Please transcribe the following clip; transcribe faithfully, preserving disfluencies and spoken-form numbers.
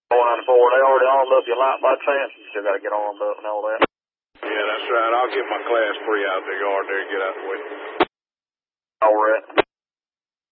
four ninety-four, they already armed up your light by chance. You still got to get armed up and all that. Yeah, that's right. I'll get my class three out of the yard there and get out the way. All right.